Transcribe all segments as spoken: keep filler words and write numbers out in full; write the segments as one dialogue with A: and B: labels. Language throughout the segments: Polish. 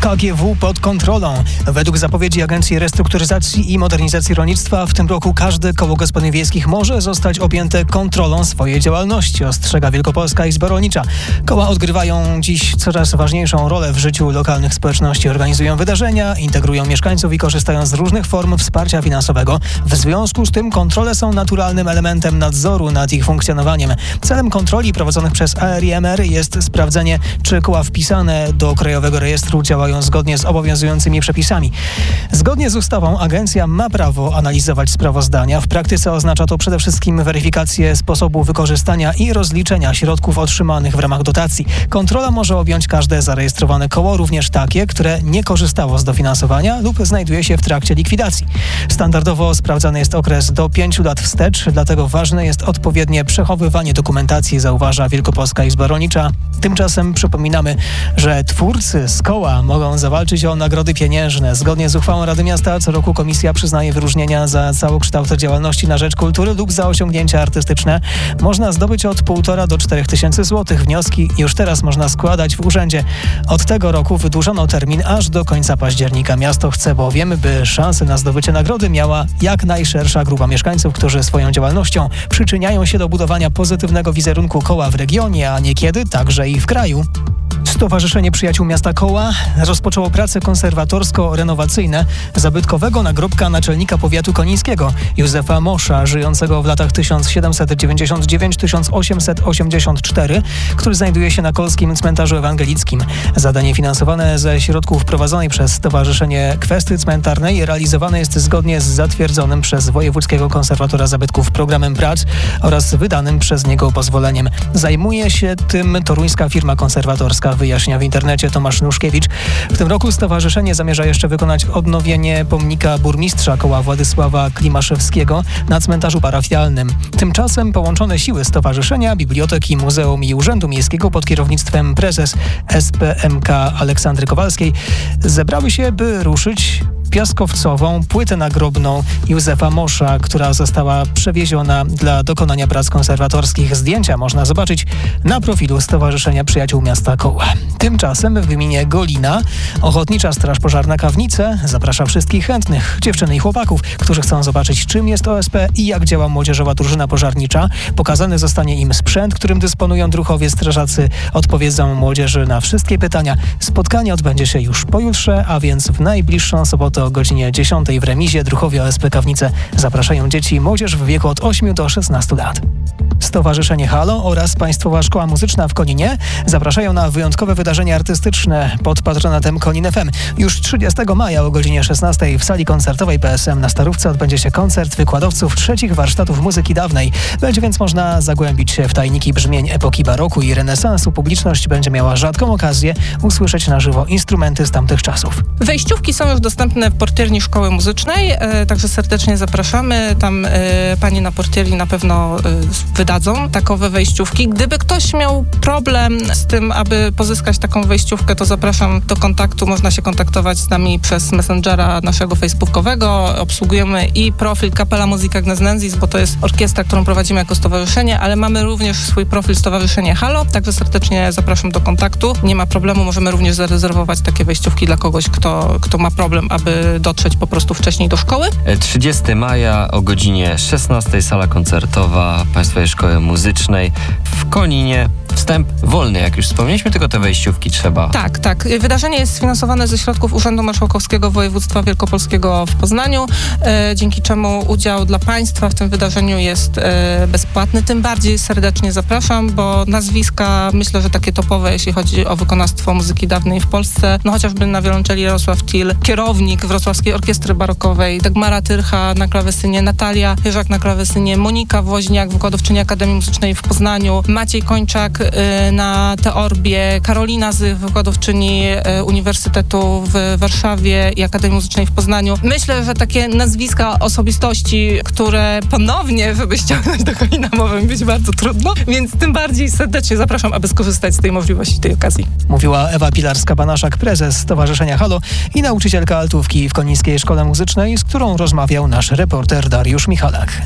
A: K G W pod kontrolą. Według zapowiedzi Agencji Restrukturyzacji i Modernizacji Rolnictwa w tym roku każde koło gospodyń wiejskich może zostać objęte kontrolą swojej działalności, ostrzega Wielkopolska Izba Rolnicza. Koła odgrywają dziś coraz ważniejszą rolę w życiu lokalnych społeczności. Organizują wydarzenia, integrują mieszkańców i korzystają z różnych form wsparcia finansowego. W związku z tym kontrole są naturalnym elementem nadzoru nad ich funkcjonowaniem. Celem kontroli prowadzonych przez A R I M R jest sprawdzenie, czy koła wpisane do Krajowego Rejestru działają zgodnie z obowiązującymi przepisami. Zgodnie z ustawą agencja ma prawo analizować sprawozdania. W praktyce oznacza to przede wszystkim weryfikację sposobu wykorzystania i rozliczenia środków otrzymanych w ramach dotacji. Kontrola może objąć każde zarejestrowane koło, również takie, które nie korzystało z dofinansowania lub znajduje się w trakcie likwidacji. Standardowo sprawdzany jest okres do pięciu lat wstecz, dlatego ważne jest odpowiednie przechowywanie dokumentacji, zauważa Wielkopolska Izba Rolnicza. Tymczasem przypominamy, że twórcy z koła mogą zawalczyć o nagrody pieniężne. Zgodnie z uchwałą Rady Miasta co roku komisja przyznaje wyróżnienia za całokształt działalności na rzecz kultury lub za osiągnięcia artystyczne. Można zdobyć od półtora do czterech tysięcy złotych. Wnioski już teraz można składać w urzędzie. Od tego roku wydłużono termin aż do końca października. Miasto chce bowiem, by szansę na zdobycie nagrody miała jak najszersza grupa mieszkańców, którzy swoją działalnością przyczyniają się do budowania pozytywnego wizerunku koła w regionie, a niekiedy także i w kraju. Stowarzyszenie Przyjaciół Miasta Koła rozpoczęło prace konserwatorsko-renowacyjne zabytkowego nagrobka naczelnika powiatu konińskiego Józefa Mosza, żyjącego w latach tysiąc siedemset dziewięćdziesiąt dziewięć do tysiąc osiemset osiemdziesiąt cztery, który znajduje się na Kolskim Cmentarzu Ewangelickim. Zadanie finansowane ze środków prowadzonej przez Stowarzyszenie Kwesty Cmentarnej realizowane jest zgodnie z zatwierdzonym przez Wojewódzkiego Konserwatora Zabytków programem prac oraz wydanym przez niego pozwoleniem. Zajmuje się tym toruńska firma konserwatorska, wyjaśnia w internecie Tomasz Nuszkiewicz. W tym roku stowarzyszenie zamierza jeszcze wykonać odnowienie pomnika burmistrza Koła Władysława Klimaszewskiego na cmentarzu parafialnym. Tymczasem połączone siły stowarzyszenia, biblioteki, muzeum i urzędu miejskiego pod kierownictwem prezes S P M K Aleksandry Kowalskiej zebrały się, by ruszyć piaskowcową płytę nagrobną Józefa Mosza, która została przewieziona dla dokonania prac konserwatorskich. Zdjęcia można zobaczyć na profilu Stowarzyszenia Przyjaciół Miasta Koła. Tymczasem w gminie Golina Ochotnicza Straż Pożarna Kawnice zaprasza wszystkich chętnych, dziewczyny i chłopaków, którzy chcą zobaczyć, czym jest O S P i jak działa młodzieżowa drużyna pożarnicza. Pokazany zostanie im sprzęt, którym dysponują druhowie strażacy. Odpowiedzą młodzieży na wszystkie pytania. Spotkanie odbędzie się już pojutrze, a więc w najbliższą sobotę o godzinie dziesiątej w remizie. Druhowie O S P Kawnice zapraszają dzieci i młodzież w wieku od ośmiu do szesnastu lat. Stowarzyszenie Halo oraz Państwowa Szkoła Muzyczna w Koninie zapraszają na wyjątkowe wydarzenie artystyczne pod patronatem Konin F M. Już trzydziestego maja o godzinie szesnastej w sali koncertowej P S M na Starówce odbędzie się koncert wykładowców trzecich warsztatów muzyki dawnej. Będzie więc można zagłębić się w tajniki brzmień epoki baroku i renesansu. Publiczność będzie miała rzadką okazję usłyszeć na żywo instrumenty z tamtych czasów.
B: Wejściówki są już dostępne w portierni Szkoły Muzycznej, e, także serdecznie zapraszamy. Tam e, panie na portierni na pewno e, wydadzą takowe wejściówki. Gdyby ktoś miał problem z tym, aby pozyskać taką wejściówkę, to zapraszam do kontaktu. Można się kontaktować z nami przez Messengera naszego facebookowego. Obsługujemy i profil Kapela Musica Gneznensis, bo to jest orkiestra, którą prowadzimy jako stowarzyszenie, ale mamy również swój profil Stowarzyszenie Halo, także serdecznie zapraszam do kontaktu. Nie ma problemu, możemy również zarezerwować takie wejściówki dla kogoś, kto, kto ma problem, aby dotrzeć po prostu wcześniej do szkoły.
C: trzydziestego maja o godzinie szesnastej sala koncertowa Państwowej Szkoły Muzycznej w Koninie. Wstęp wolny, jak już wspomnieliśmy, tylko te wejściówki trzeba.
B: Tak, tak. Wydarzenie jest sfinansowane ze środków Urzędu Marszałkowskiego Województwa Wielkopolskiego w Poznaniu, e, dzięki czemu udział dla państwa w tym wydarzeniu jest e, bezpłatny. Tym bardziej serdecznie zapraszam, bo nazwiska, myślę, że takie topowe, jeśli chodzi o wykonawstwo muzyki dawnej w Polsce, no chociażby na wiolonczeli Jarosław Til, kierownik Wrocławskiej Orkiestry Barokowej, Dagmara Tyrcha na klawesynie, Natalia Chyżak na klawesynie, Monika Woźniak, wykładowczyni Akademii Muzycznej w Poznaniu, Maciej Kończak y, na teorbie, Karolina Zych, wykładowczyni y, Uniwersytetu w Warszawie i Akademii Muzycznej w Poznaniu. Myślę, że takie nazwiska osobistości, które ponownie, żeby ściągnąć do Konina, może mi być bardzo trudno, więc tym bardziej serdecznie zapraszam, aby skorzystać z tej możliwości, tej okazji.
A: Mówiła Ewa Pilarska-Banaszak, prezes Stowarzyszenia Halo i nauczycielka altówki w Konińskiej Szkole Muzycznej, z którą rozmawiał nasz reporter Dariusz Michalak.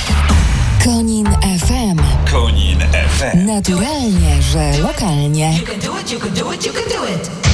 D: Konin F M.
E: Konin F M.
D: Naturalnie, że lokalnie.
F: You can do it, you can do it, you can do it.